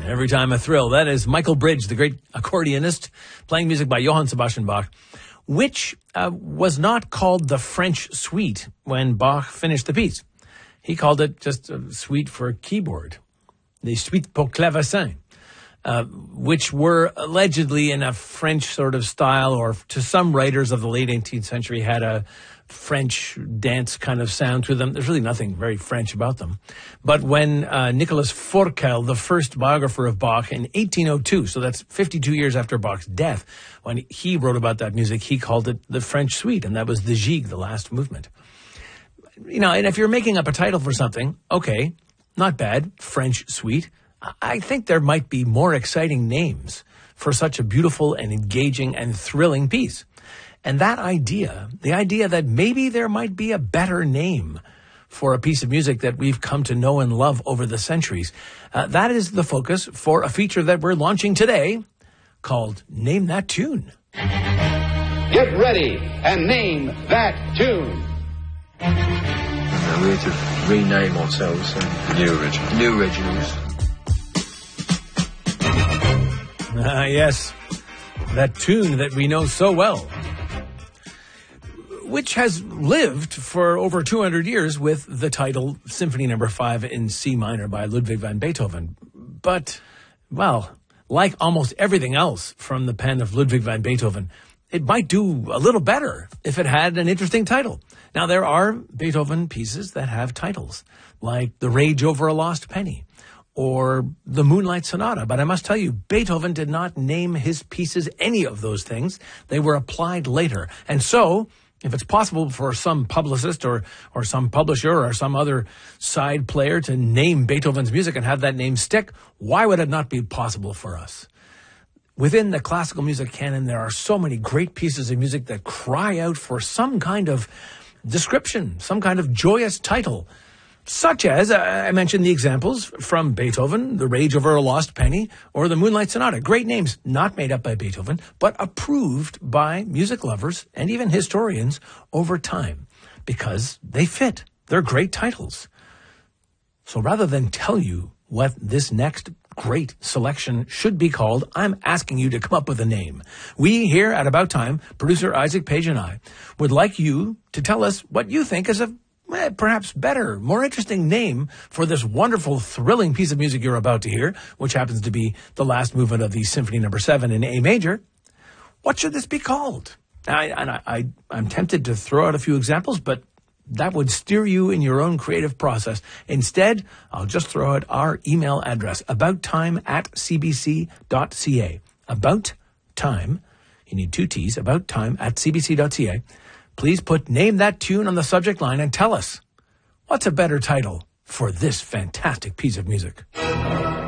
every time a thrill. That is Michael Bridge, the great accordionist, playing music by Johann Sebastian Bach, which was not called the French Suite when Bach finished the piece. He called it just a suite for keyboard, the Suite pour clavecin, which were allegedly in a French sort of style, or to some writers of the late 18th century had a French dance kind of sound to them. There's really nothing very French about them. But when Nicolas Forkel, the first biographer of Bach in 1802, so that's 52 years after Bach's death, when he wrote about that music, he called it the French Suite, and that was the Gigue, the last movement. You know, and if you're making up a title for something, okay, not bad, French Suite. I think there might be more exciting names for such a beautiful and engaging and thrilling piece. And that idea, the idea that maybe there might be a better name for a piece of music that we've come to know and love over the centuries, that is the focus for a feature that we're launching today called Name That Tune. Get ready and name that tune. We had to rename ourselves. New originals. Yes, that tune that we know so well, which has lived for over 200 years with the title Symphony No. 5 in C minor by Ludwig van Beethoven. But, well, like almost everything else from the pen of Ludwig van Beethoven, it might do a little better if it had an interesting title. Now, there are Beethoven pieces that have titles, like The Rage Over a Lost Penny, or the Moonlight Sonata. But I must tell you, Beethoven did not name his pieces any of those things. They were applied later. And so, if it's possible for some publicist or some publisher or some other side player to name Beethoven's music and have that name stick, why would it not be possible for us? Within the classical music canon, there are so many great pieces of music that cry out for some kind of description, some kind of joyous title, such as, I mentioned the examples from Beethoven, The Rage Over a Lost Penny, or the Moonlight Sonata. Great names, not made up by Beethoven, but approved by music lovers and even historians over time, because they fit. They're great titles. So rather than tell you what this next great selection should be called, I'm asking you to come up with a name. We here at About Time, producer Isaac Page and I, would like you to tell us what you think is a perhaps better, more interesting name for this wonderful, thrilling piece of music you're about to hear, which happens to be the last movement of the Symphony No. 7 in A major. What should this be called? I'm tempted to throw out a few examples, but that would steer you in your own creative process. Instead, I'll just throw out our email address, abouttime@cbc.ca. About Time, you need 2 T's, abouttime@cbc.ca. Please put Name That Tune on the subject line and tell us, what's a better title for this fantastic piece of music?